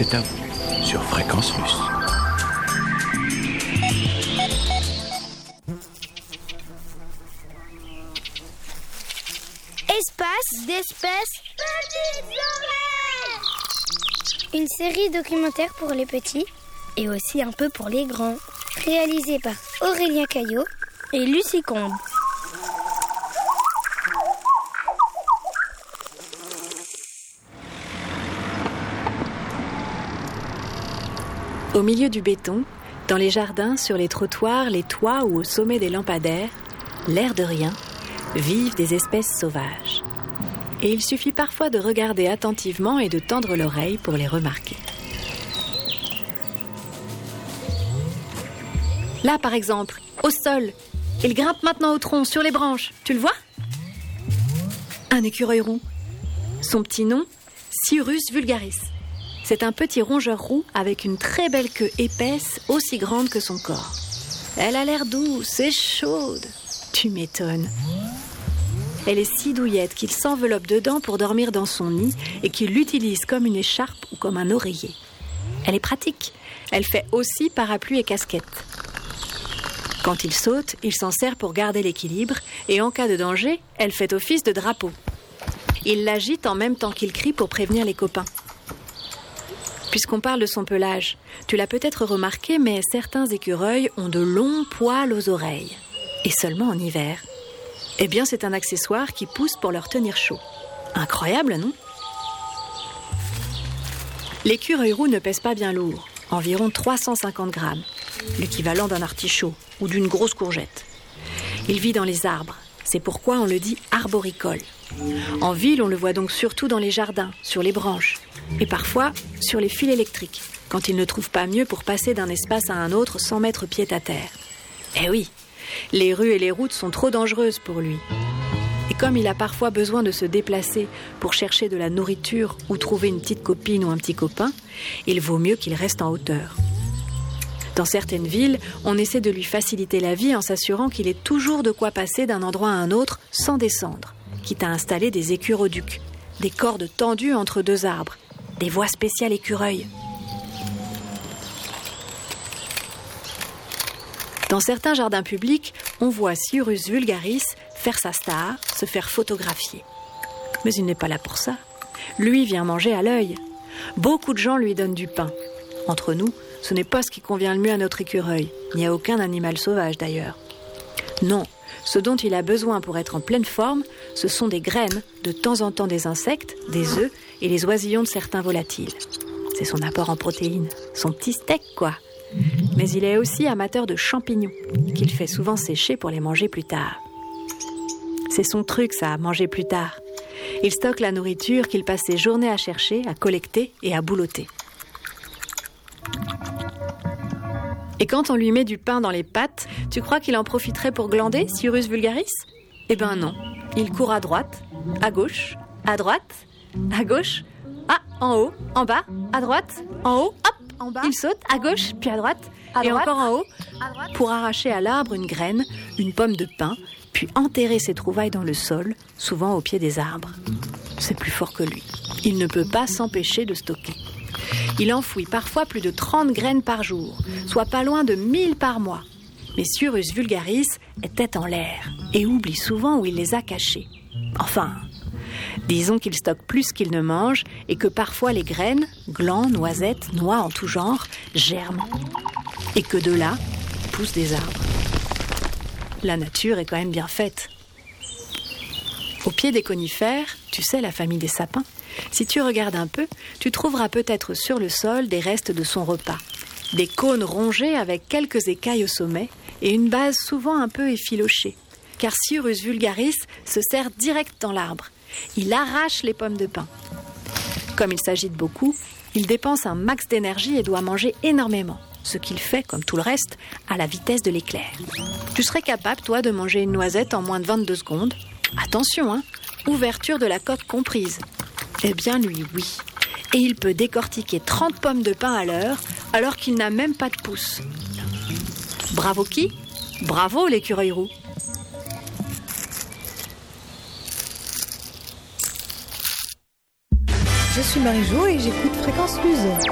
C'est à vous sur Fréquence Russe. Espace d'espèces petites oreilles. Une série documentaire pour les petits et aussi un peu pour les grands, réalisée par Aurélien Caillot et Lucie Combe. Au milieu du béton, dans les jardins, sur les trottoirs, les toits ou au sommet des lampadaires, l'air de rien, vivent des espèces sauvages. Et il suffit parfois de regarder attentivement et de tendre l'oreille pour les remarquer. Là, par exemple, au sol, il grimpe maintenant au tronc, sur les branches. Tu le vois ? Un écureuil roux. Son petit nom, Cirrus vulgaris. C'est un petit rongeur roux avec une très belle queue épaisse, aussi grande que son corps. Elle a l'air douce et chaude. Tu m'étonnes. Elle est si douillette qu'il s'enveloppe dedans pour dormir dans son nid et qu'il l'utilise comme une écharpe ou comme un oreiller. Elle est pratique. Elle fait aussi parapluie et casquette. Quand il saute, il s'en sert pour garder l'équilibre et en cas de danger, elle fait office de drapeau. Il l'agite en même temps qu'il crie pour prévenir les copains. Puisqu'on parle de son pelage, tu l'as peut-être remarqué, mais certains écureuils ont de longs poils aux oreilles. Et seulement en hiver. Eh bien, c'est un accessoire qui pousse pour leur tenir chaud. Incroyable, non ? L'écureuil roux ne pèse pas bien lourd, environ 350 grammes, l'équivalent d'un artichaut ou d'une grosse courgette. Il vit dans les arbres, c'est pourquoi on le dit arboricole. En ville, on le voit donc surtout dans les jardins, sur les branches, et parfois sur les fils électriques, quand il ne trouve pas mieux pour passer d'un espace à un autre sans mettre pied à terre. Eh oui, les rues et les routes sont trop dangereuses pour lui. Et comme il a parfois besoin de se déplacer pour chercher de la nourriture ou trouver une petite copine ou un petit copain, il vaut mieux qu'il reste en hauteur. Dans certaines villes, on essaie de lui faciliter la vie en s'assurant qu'il ait toujours de quoi passer d'un endroit à un autre sans descendre, quitte à installer des écuroducs, des cordes tendues entre deux arbres, des voies spéciales écureuils. Dans certains jardins publics, on voit Cirrus vulgaris faire sa star, se faire photographier. Mais il n'est pas là pour ça. Lui vient manger à l'œil. Beaucoup de gens lui donnent du pain. Entre nous, ce n'est pas ce qui convient le mieux à notre écureuil, ni à aucun animal sauvage d'ailleurs. Non, ce dont il a besoin pour être en pleine forme, ce sont des graines, de temps en temps des insectes, des œufs et les oisillons de certains volatiles. C'est son apport en protéines, son petit steak quoi. Mais il est aussi amateur de champignons, qu'il fait souvent sécher pour les manger plus tard. C'est son truc ça, manger plus tard. Il stocke la nourriture qu'il passe ses journées à chercher, à collecter et à boulotter. Et quand on lui met du pain dans les pattes, tu crois qu'il en profiterait pour glander, Cirrus vulgaris ? Eh ben non, il court à droite, à gauche, à droite, à gauche, en haut, en bas, à droite, en haut, hop, en bas. Il saute à gauche, puis à droite, encore en haut, pour arracher à l'arbre une graine, une pomme de pin, puis enterrer ses trouvailles dans le sol, souvent au pied des arbres. C'est plus fort que lui. Il ne peut pas s'empêcher de stocker. Il enfouit parfois plus de 30 graines par jour, soit pas loin de 1000 par mois. Mais Cirrus vulgaris est tête en l'air et oublie souvent où il les a cachées. Enfin, disons qu'il stocke plus qu'il ne mange et que parfois les graines, glands, noisettes, noix en tout genre, germent. Et que de là, poussent des arbres. La nature est quand même bien faite. Au pied des conifères, tu sais, la famille des sapins, si tu regardes un peu, tu trouveras peut-être sur le sol des restes de son repas. Des cônes rongés avec quelques écailles au sommet et une base souvent un peu effilochée. Car Cirrus vulgaris se serre direct dans l'arbre. Il arrache les pommes de pin. Comme il s'agite beaucoup, il dépense un max d'énergie et doit manger énormément. Ce qu'il fait, comme tout le reste, à la vitesse de l'éclair. Tu serais capable, toi, de manger une noisette en moins de 22 secondes. Attention, hein, ouverture de la coque comprise. Eh bien, lui, oui. Et il peut décortiquer 30 pommes de pin à l'heure, alors qu'il n'a même pas de pouce. Bravo qui ? Bravo l'écureuil roux. Je suis Marie-Jo et j'écoute Fréquence Russe.